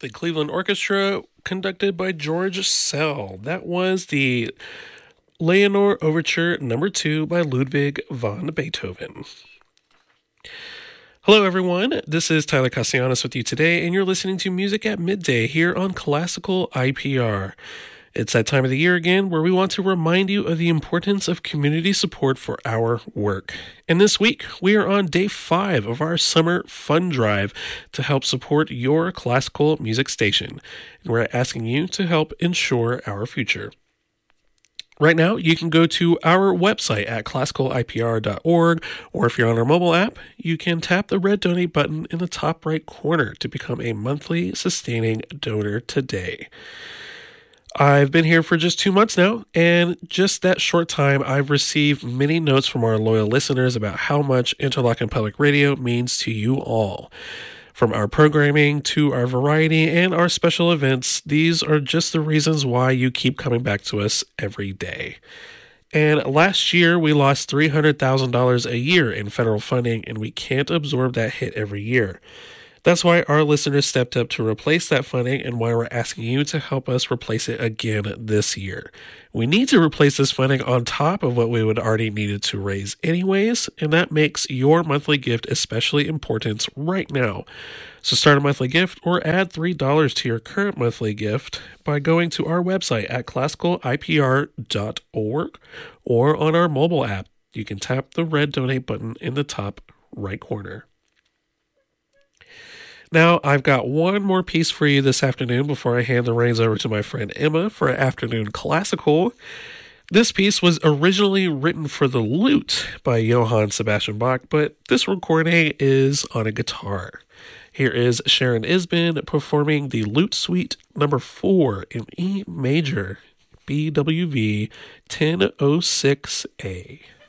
The Cleveland Orchestra, conducted by George Sell. That was the Leonore Overture Number 2 by Ludwig van Beethoven. Hello, everyone. This is Tyler Castellanos with you today, and you're listening to Music at Midday here on Classical IPR. It's that time of the year again where we want to remind you of the importance of community support for our work. And this week, we are on day 5 of our summer fund drive to help support your classical music station. And we're asking you to help ensure our future. Right now, you can go to our website at classicalipr.org, or if you're on our mobile app, you can tap the red donate button in the top right corner to become a monthly sustaining donor today. I've been here for just 2 months now, and just that short time, I've received many notes from our loyal listeners about how much Interlochen Public Radio means to you all. From our programming to our variety and our special events, these are just the reasons why you keep coming back to us every day. And last year, we lost $300,000 a year in federal funding, and we can't absorb that hit every year. That's why our listeners stepped up to replace that funding and why we're asking you to help us replace it again this year. We need to replace this funding on top of what we would already needed to raise anyways, and that makes your monthly gift especially important right now. So start a monthly gift or add $3 to your current monthly gift by going to our website at classicalipr.org or on our mobile app. You can tap the red donate button in the top right corner. Now, I've got one more piece for you this afternoon before I hand the reins over to my friend Emma for Afternoon Classical. This piece was originally written for the lute by Johann Sebastian Bach, but this recording is on a guitar. Here is Sharon Isbin performing the Lute Suite number 4 in E major, BWV 1006A.